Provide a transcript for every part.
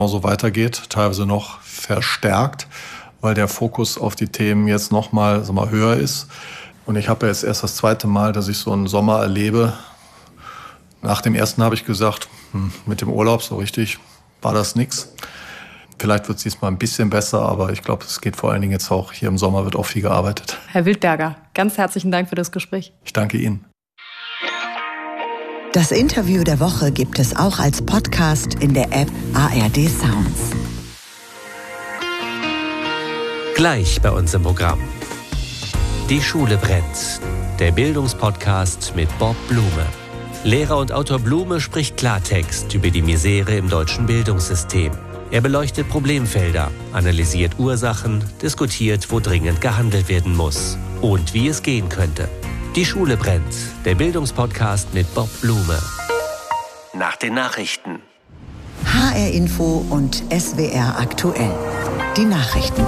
so weitergeht, teilweise noch verstärkt, weil der Fokus auf die Themen jetzt nochmal höher ist. Und ich habe jetzt erst das zweite Mal, dass ich so einen Sommer erlebe. Nach dem ersten habe ich gesagt, mit dem Urlaub so richtig war das nix. Vielleicht wird es diesmal ein bisschen besser, aber ich glaube, es geht vor allen Dingen jetzt auch, hier im Sommer wird auch viel gearbeitet. Herr Wildberger, ganz herzlichen Dank für das Gespräch. Ich danke Ihnen. Das Interview der Woche gibt es auch als Podcast in der App ARD Sounds. Gleich bei uns im Programm. Die Schule brennt. Der Bildungspodcast mit Bob Blume. Lehrer und Autor Blume spricht Klartext über die Misere im deutschen Bildungssystem. Er beleuchtet Problemfelder, analysiert Ursachen, diskutiert, wo dringend gehandelt werden muss und wie es gehen könnte. Die Schule brennt. Der Bildungspodcast mit Bob Blume. Nach den Nachrichten. HR Info und SWR aktuell. Die Nachrichten.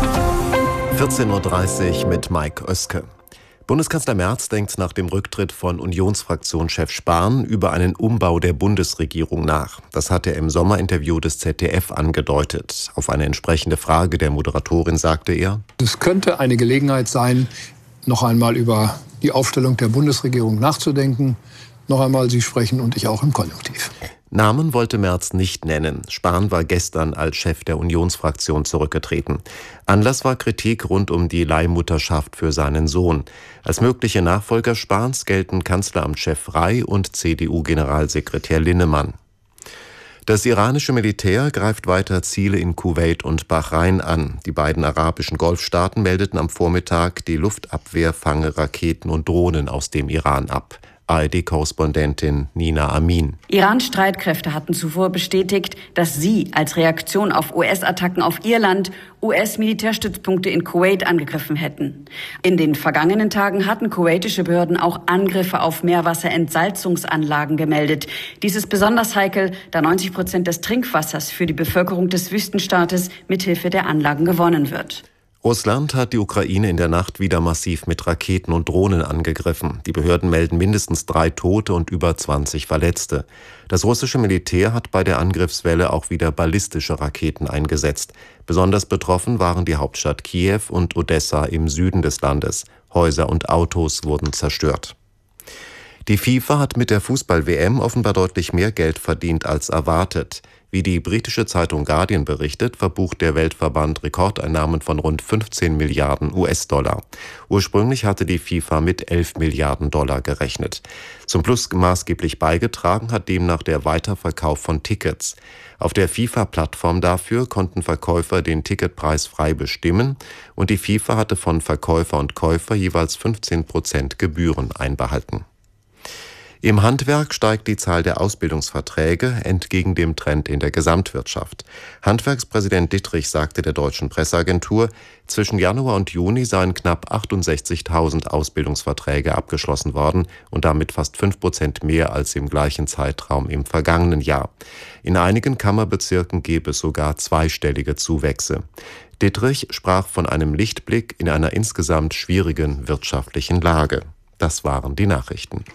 14.30 Uhr mit Mike Oeske. Bundeskanzler Merz denkt nach dem Rücktritt von Unionsfraktionschef Spahn über einen Umbau der Bundesregierung nach. Das hat er im Sommerinterview des ZDF angedeutet. Auf eine entsprechende Frage der Moderatorin sagte er: Es könnte eine Gelegenheit sein, noch einmal über die Aufstellung der Bundesregierung nachzudenken. Noch einmal Sie sprechen und ich auch im Konjunktiv. Namen wollte Merz nicht nennen. Spahn war gestern als Chef der Unionsfraktion zurückgetreten. Anlass war Kritik rund um die Leihmutterschaft für seinen Sohn. Als mögliche Nachfolger Spahns gelten Kanzleramtschef Rey und CDU-Generalsekretär Linnemann. Das iranische Militär greift weiter Ziele in Kuwait und Bahrain an. Die beiden arabischen Golfstaaten meldeten am Vormittag die Luftabwehrfange, Raketen und Drohnen aus dem Iran ab. ARD-Korrespondentin Nina Amin. Irans Streitkräfte hatten zuvor bestätigt, dass sie als Reaktion auf US-Attacken auf ihr Land US-Militärstützpunkte in Kuwait angegriffen hätten. In den vergangenen Tagen hatten kuwaitische Behörden auch Angriffe auf Meerwasserentsalzungsanlagen gemeldet. Dies ist besonders heikel, da 90% des Trinkwassers für die Bevölkerung des Wüstenstaates mithilfe der Anlagen gewonnen wird. Russland hat die Ukraine in der Nacht wieder massiv mit Raketen und Drohnen angegriffen. Die Behörden melden mindestens 3 Tote und über 20 Verletzte. Das russische Militär hat bei der Angriffswelle auch wieder ballistische Raketen eingesetzt. Besonders betroffen waren die Hauptstadt Kiew und Odessa im Süden des Landes. Häuser und Autos wurden zerstört. Die FIFA hat mit der Fußball-WM offenbar deutlich mehr Geld verdient als erwartet. Wie die britische Zeitung Guardian berichtet, verbucht der Weltverband Rekordeinnahmen von rund 15 Milliarden US-Dollar. Ursprünglich hatte die FIFA mit 11 Milliarden Dollar gerechnet. Zum Plus maßgeblich beigetragen hat demnach der Weiterverkauf von Tickets. Auf der FIFA-Plattform dafür konnten Verkäufer den Ticketpreis frei bestimmen und die FIFA hatte von Verkäufer und Käufer jeweils 15% Gebühren einbehalten. Im Handwerk steigt die Zahl der Ausbildungsverträge entgegen dem Trend in der Gesamtwirtschaft. Handwerkspräsident Dittrich sagte der Deutschen Presseagentur, zwischen Januar und Juni seien knapp 68.000 Ausbildungsverträge abgeschlossen worden und damit fast 5% mehr als im gleichen Zeitraum im vergangenen Jahr. In einigen Kammerbezirken gäbe es sogar zweistellige Zuwächse. Dittrich sprach von einem Lichtblick in einer insgesamt schwierigen wirtschaftlichen Lage. Das waren die Nachrichten.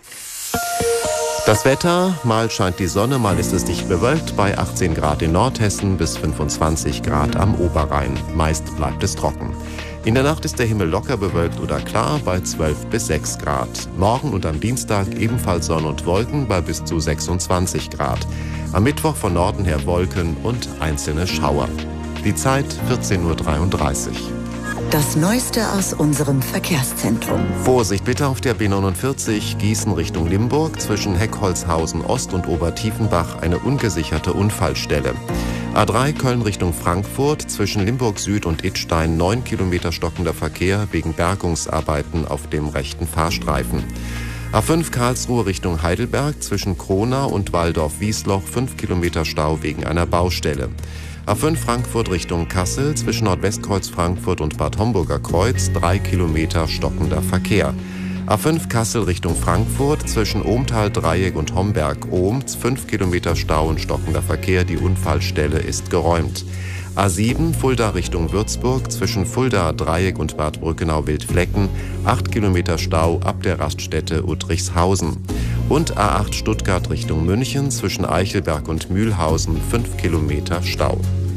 Das Wetter, mal scheint die Sonne, mal ist es dicht bewölkt, bei 18 Grad in Nordhessen bis 25 Grad am Oberrhein. Meist bleibt es trocken. In der Nacht ist der Himmel locker bewölkt oder klar bei 12 bis 6 Grad. Morgen und am Dienstag ebenfalls Sonne und Wolken bei bis zu 26 Grad. Am Mittwoch von Norden her Wolken und einzelne Schauer. Die Zeit 14.33 Uhr. Das Neueste aus unserem Verkehrszentrum. Vorsicht bitte auf der B49 Gießen Richtung Limburg, zwischen Heckholzhausen Ost und Obertiefenbach eine ungesicherte Unfallstelle. A3 Köln Richtung Frankfurt, zwischen Limburg Süd und Idstein 9 Kilometer stockender Verkehr wegen Bergungsarbeiten auf dem rechten Fahrstreifen. A5 Karlsruhe Richtung Heidelberg, zwischen Kronau und Walldorf-Wiesloch 5 Kilometer Stau wegen einer Baustelle. A5 Frankfurt Richtung Kassel, zwischen Nordwestkreuz Frankfurt und Bad Homburger Kreuz 3 Kilometer stockender Verkehr. A5 Kassel Richtung Frankfurt, zwischen Ohmtal-Dreieck und Homberg-Ohm 5 Kilometer Stau und stockender Verkehr, die Unfallstelle ist geräumt. A7 Fulda Richtung Würzburg, zwischen Fulda-Dreieck und Bad Brückenau-Wildflecken 8 Kilometer Stau ab der Raststätte Uttrichshausen. Und A8 Stuttgart Richtung München, zwischen Eichelberg und Mühlhausen 5 Kilometer Stau.